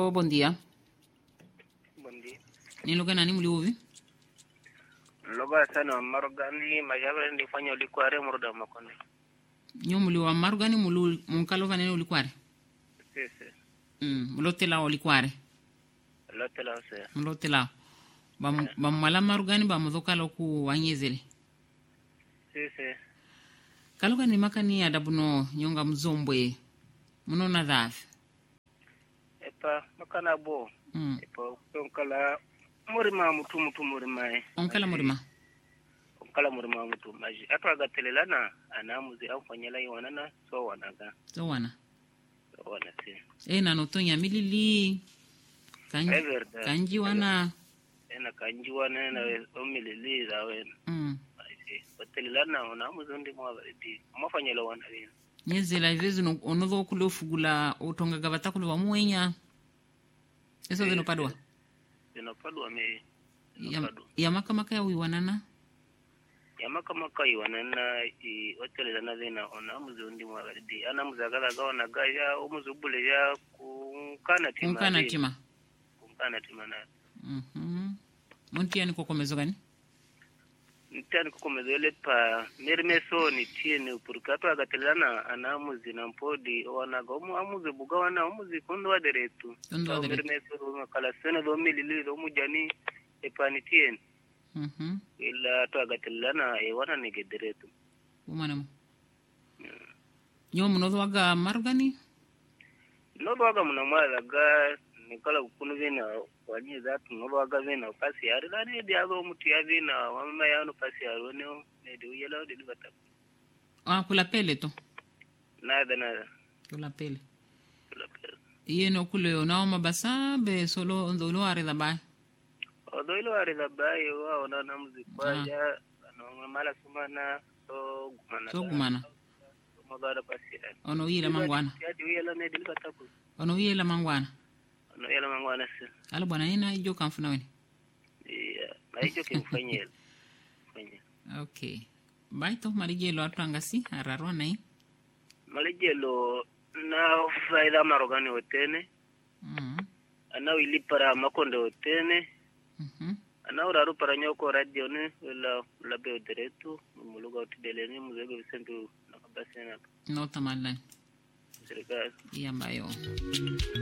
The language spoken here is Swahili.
Aló, buen día. Buen día. Ni lo que nani mliuvi? Loba sana margani majabe ndifanya ulikware murda makonde. Nyo mliwa marugani munkalo vanene ulikware? Sisi. Mlote lao ulikware? Lote la ose. Mlote lao. Bamwala marugani bamuzoka loku wanyezele? Sisi. Kaluka ni makani adabuno nyonga mzombwe. Muno na dhafi? Epa makana bo. Epa onkala murima mutu murima. Onkala murima? Onkala murima mutu maji. Ato agatelelana anamuzi aufanyela iwanana so wanaga. So wana? So wana si. Na notonya milili. Kanji wana? Ena kanji wana na omilili zawen. Batelelana anamuzi ndi mwabaridi. Mwafanyela wana vina. Nyezela ivezu onozo kule ufugula utonga gavata kule wa muenya. Eso zino padua? Zino padua me. Yamaka ya uiwanana? Yamaka iwanana otelelana zina onamuzi ndi mwabaridi. Anamuzi agalaga wana gaya omuzubule ya kunkana tima. Kunkana tima na. Montia ni kukomezo gani? Ntani kukomezo ele pa mermeso ni tiene purkato agatelana anamuzi na mpodi wanaga amuzi buga wana amuzi kondo waderetu. Mermeso makala sene do milili do mujani epani tiene. Ila to agatelana wana negederetu. Umanamo. Nyo munozo waga marugani? Nodo waga munamwala ga nikala kunu vina wani zatu nodo waga vina pasi yari dani diago mutu ya vina wamama yano pasi yari wano nedi uyela wadi libata. Kula pele to? Nada. Kula pele. Iye no kule onao mabasa be solo ondo ilo are dabai? Ondo ilo are dabai wa na muzi kwa ya mala sumana so gumana. So gumana? Magara pasi yari. Ono uyela mangwana? Yadi uyela nedi libata ku. Ono uyela mangwana? Ono uyela mangwana si. Alo bwana ina ijo kamfuna weni? Yeah, na ijo kimfanyela. Okay. Baito marijelo atangasi ararwa nai? Marijelo na faida marogani otene. Ana wili para makonde otene. Ana uraru para nyoko radio ne la be direto muluga otideleni muzego Vicentu nakabasena. No tamalani. Serikali. Iyambayo.